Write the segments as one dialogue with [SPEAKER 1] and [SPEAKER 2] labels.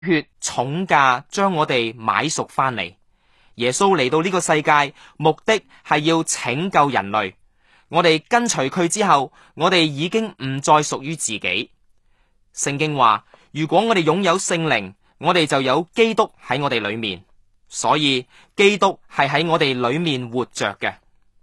[SPEAKER 1] 血重價將我哋買贖翻嚟。耶穌嚟到呢個世界，目的係要拯救人類。我哋跟隨佢之後，我哋已經唔再屬於自己。聖經話，如果我哋擁有聖靈，我哋就有基督喺我哋裏面，所以基督係喺我哋裏面活着嘅。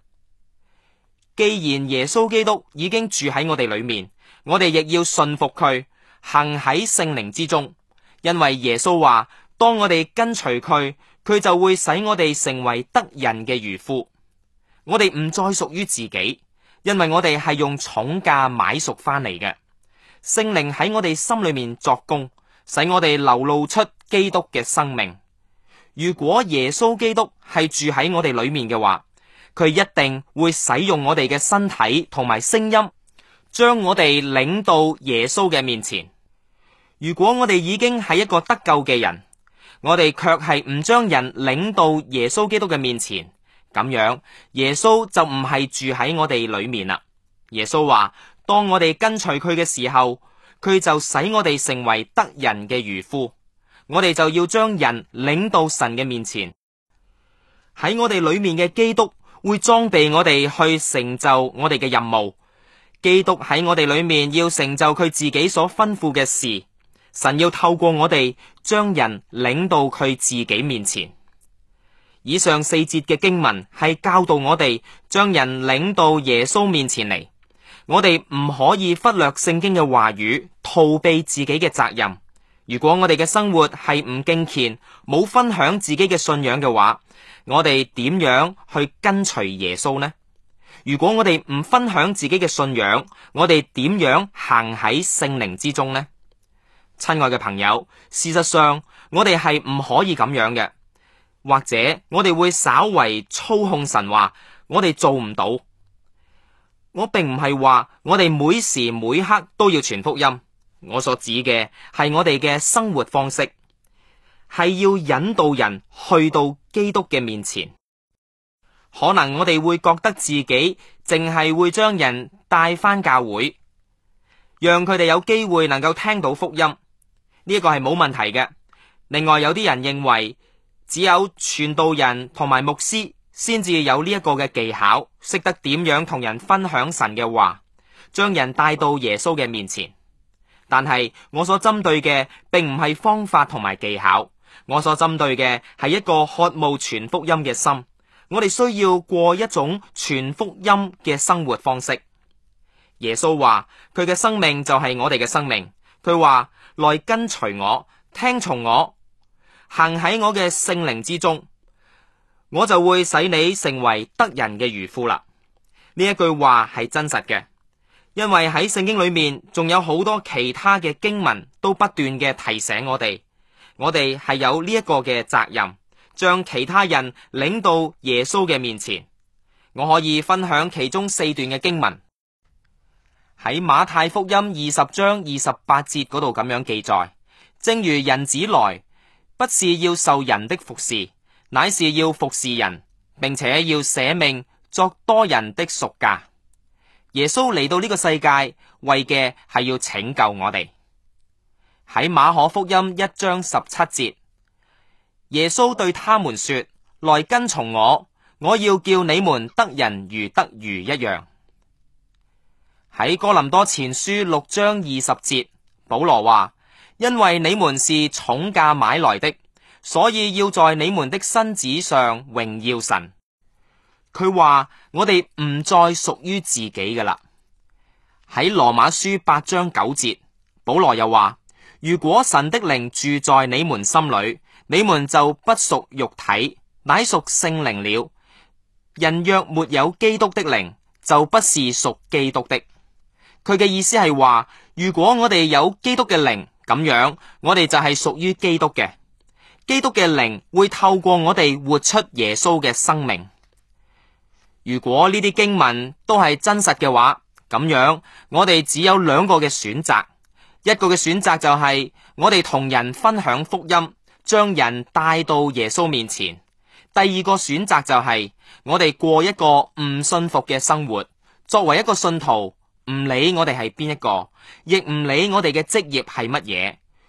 [SPEAKER 1] 既然耶穌基督已經住喺我哋裏面，我哋亦要信服佢，行喺聖靈之中。因為耶穌話，當我哋跟隨佢，佢就會使我哋成為得人嘅漁夫。我哋唔再屬於自己，因為我哋係用重價買贖翻嚟嘅。聖靈喺我哋心裏面作工，使我哋流露出基督嘅生命。如果耶穌基督係住喺我哋裏面嘅話，佢一定會使用我哋嘅身體同埋聲音，將我哋領到耶穌嘅面前。如果我哋已經係一個得救嘅人，我哋卻係唔將人領到耶穌基督嘅面前，咁樣耶穌就唔係住喺我哋裏面啦。耶穌話，當我哋跟隨佢嘅時候，佢就使我哋成為得人嘅漁夫。我哋就要將人領到神嘅面前。喺我哋裏面嘅基督會裝備我哋去成就我哋嘅任務。基督喺我哋裏面要成就佢自己所吩咐嘅事。神要透過我哋將人領到佢自己面前。以上4節嘅經文係教導我哋將人領到耶穌面前嚟。我哋唔可以忽略聖經嘅話語，逃避自己嘅責任。如果我哋嘅生活係唔敬虔，冇分享自己嘅信仰嘅話，我哋點樣去跟隨耶穌呢？如果我哋唔分享自己嘅信仰，我哋點樣行喺聖靈之中呢？親愛嘅朋友，事實上我哋係唔可以咁樣嘅，或者我哋會稍為操控神話，我哋做唔到。我並唔係話我哋每時每刻都要傳福音。我所指嘅係我哋嘅生活方式，係要引導人去到基督嘅面前。可能我哋會覺得自己淨係會將人帶返教會，讓佢哋有機會能夠聽到福音，呢個係冇問題嘅。另外有啲人認為只有傳道人同埋牧師先至有呢一個嘅技巧，識得點樣同人分享神嘅話，將人帶到耶穌嘅面前。但係我所針對嘅並唔係方法同埋技巧，我所針對嘅係一個渴慕傳福音嘅心。我哋需要過一種傳福音嘅生活方式。耶穌話佢嘅生命就係我哋嘅生命。佢話，來跟隨我，聽從我，行喺我嘅聖靈之中，我就會使你成為得人嘅漁夫啦。呢一句話係真實嘅。因為喺聖經裏面仲有好多其他嘅經文都不斷嘅提醒我哋係有呢一個嘅責任，將其他人領到耶穌嘅面前。我可以分享其中4段嘅經文，喺馬太福音20章28節嗰度咁樣記載，正如人子來，不是要受人的服侍，乃是要服侍人，並且要捨命作多人的贖價。耶穌嚟到呢個世界，為嘅係要拯救我哋。喺馬可福音1章17節，耶穌對他們說：來跟從我，我要叫你們得人如得魚一樣。喺哥林多前書6章20節，保羅話：因為你們是重價買來的，所以要在你們的身子上榮耀神。佢話我哋唔再屬於自己㗎喇。喺羅馬書8章9節，保羅又話：如果神的靈住在你們心裏，你們就不屬肉體，乃屬聖靈了。人若沒有基督的靈，就不是屬基督的。佢嘅意思係話，如果我哋有基督嘅靈，咁樣我哋就係屬於基督嘅。基督嘅靈會透過我哋活出耶穌嘅生命。如果呢啲經文都係真實嘅話，咁樣我哋只有2個嘅選擇。一個嘅選擇就係我哋同人分享福音，將人帶到耶穌面前。第2個選擇就係我哋過一個唔信服嘅生活。作為一個信徒，唔理我哋係邊一個，亦唔理我哋嘅職業係乜嘢，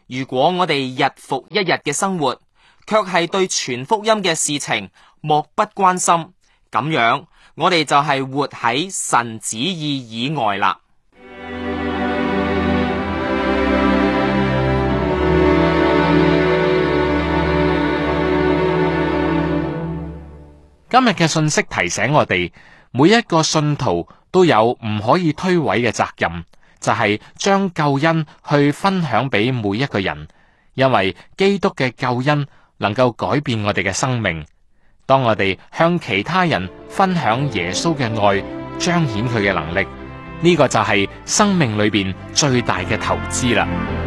[SPEAKER 1] 如果我哋日復一日嘅生活，卻係對傳福音嘅事情漠不關心，咁樣我哋就係活喺神旨意以外啦。
[SPEAKER 2] 今日嘅信息提醒我哋，每一個信徒都有唔可以推諉嘅責任，就係將救恩去分享俾每一個人，因為基督嘅救恩能夠改變我哋嘅生命。當我哋向其他人分享耶穌嘅愛，彰顯佢嘅能力，呢個就係生命裏邊最大嘅投資啦。